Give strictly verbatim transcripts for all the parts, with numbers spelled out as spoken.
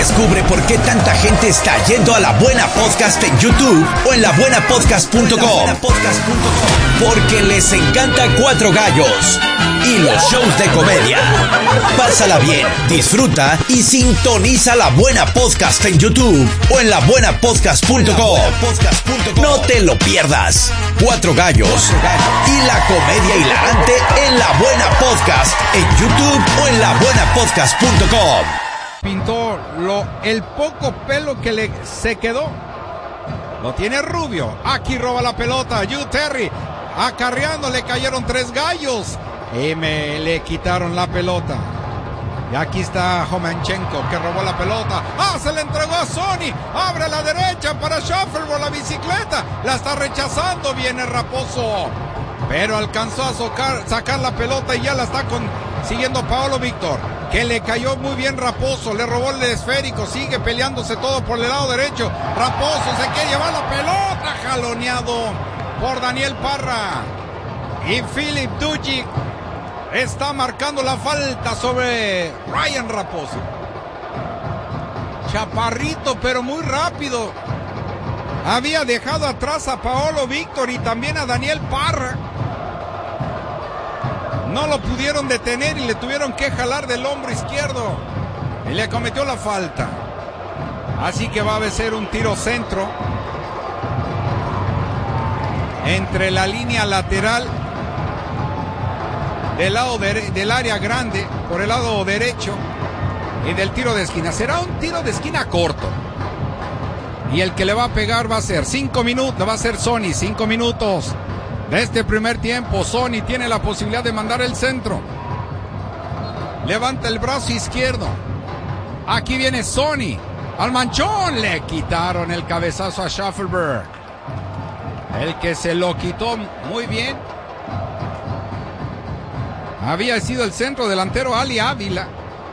Descubre por qué tanta gente está yendo a La Buena Podcast en YouTube o en la buena podcast punto com. Porque les encanta Cuatro Gallos y los shows de comedia. Pásala bien, disfruta y sintoniza La Buena Podcast en YouTube o en la buena podcast punto com. No te lo pierdas. Cuatro Gallos y la comedia hilarante en La Buena Podcast en YouTube o en la buena podcast punto com. Pintó lo, el poco pelo que le se quedó. Lo tiene Rubio. Aquí roba la pelota. Yu Terry acarreando. Le cayeron tres gallos. Y me le quitaron la pelota. Y aquí está Homenchenko que robó la pelota. ¡Ah! Se le entregó a Sony. Abre a la derecha para Shuffleboard. La bicicleta. La está rechazando. Viene Raposo. Pero alcanzó a socar, sacar la pelota y ya la está consiguiendo Paolo Víctor. Que le cayó muy bien Raposo. Le robó el esférico. Sigue peleándose todo por el lado derecho. Raposo se quiere llevar la pelota. Jaloneado por Daniel Parra. Y Philip Dujic está marcando la falta sobre Ryan Raposo. Chaparrito, pero muy rápido. Había dejado atrás a Paolo Víctor y también a Daniel Parra. No lo pudieron detener y le tuvieron que jalar del hombro izquierdo. Y le cometió la falta. Así que va a ser un tiro centro. Entre la línea lateral del lado de, del área grande, por el lado derecho, y del tiro de esquina. Será un tiro de esquina corto. Y el que le va a pegar va a ser cinco minutos, va a ser Sony, cinco minutos de este primer tiempo. Sony tiene la posibilidad de mandar el centro. Levanta el brazo izquierdo. Aquí viene Sony. Al manchón le quitaron el cabezazo a Shuffleboard. El que se lo quitó muy bien había sido el centro delantero Ali Ávila.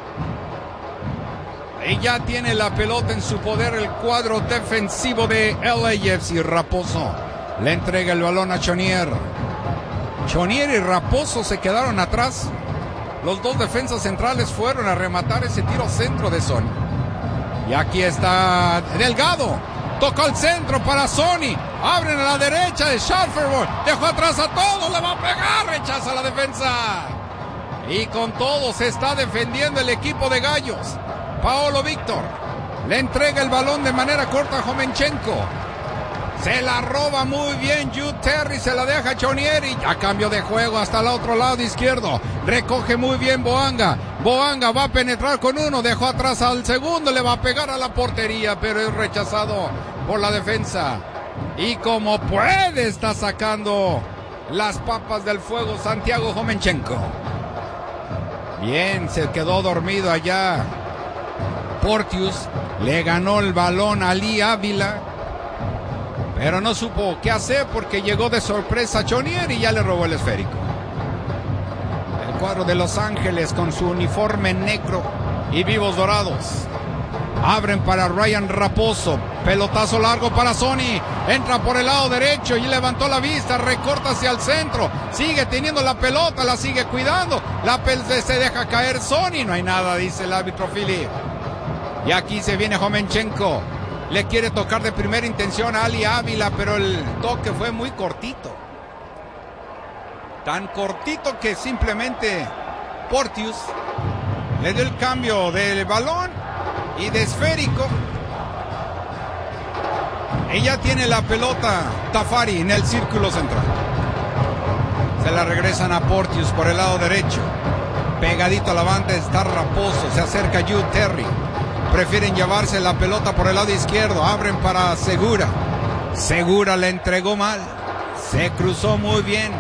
Y ya tiene la pelota en su poder el cuadro defensivo de L A F C. Raposo le entrega el balón a Chonier. Chonier y Raposo se quedaron atrás. Los dos defensas centrales fueron a rematar ese tiro centro de Sony. Y aquí está Delgado. Tocó el centro para Sony. Abren a la derecha de Shuffleboard. Dejó atrás a todos. Le va a pegar. Rechaza la defensa. Y con todo se está defendiendo el equipo de Gallos. Paolo Víctor le entrega el balón de manera corta a Homenchenko. Se la roba muy bien Yu Terry, se la deja a Chonieri. A cambio de juego hasta el otro lado izquierdo. Recoge muy bien Boanga. Boanga va a penetrar con uno. Dejó atrás al segundo. Le va a pegar a la portería, pero es rechazado por la defensa. Y como puede está sacando las papas del fuego Santiago Homenchenko. Bien, se quedó dormido allá Porteous. Le ganó el balón a Ali Ávila, pero no supo qué hacer porque llegó de sorpresa Chonier y ya le robó el esférico. El cuadro de Los Ángeles con su uniforme negro y vivos dorados. Abren para Ryan Raposo. Pelotazo largo para Sony. Entra por el lado derecho y levantó la vista. Recorta hacia el centro. Sigue teniendo la pelota. La sigue cuidando. La pelota se deja caer Sony. No hay nada, dice el árbitro Philip. Y aquí se viene Homenchenko. Le quiere tocar de primera intención a Ali Ávila, pero el toque fue muy cortito. Tan cortito que simplemente Porteous le dio el cambio del balón y de esférico. Y ya tiene la pelota Tafari en el círculo central. Se la regresan a Porteous por el lado derecho. Pegadito a la banda está Raposo. Se acerca Yu Terry. Prefieren llevarse la pelota por el lado izquierdo. Abren para Segura. Segura le entregó mal. Se cruzó muy bien.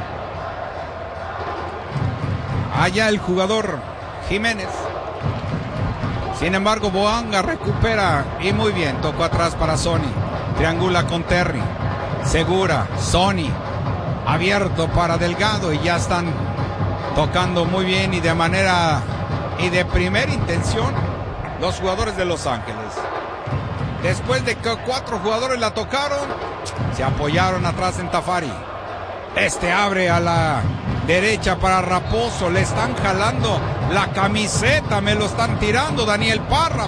Allá el jugador Jiménez. Sin embargo, Boanga recupera y muy bien. Tocó atrás para Sony. Triangula con Terry. Segura. Sony. Abierto para Delgado. Y ya están tocando muy bien y de manera y de primera intención los jugadores de Los Ángeles. Después de que cuatro jugadores la tocaron, se apoyaron atrás en Tafari. Este abre a la derecha para Raposo. Le están jalando la camiseta, me lo están tirando Daniel Parra.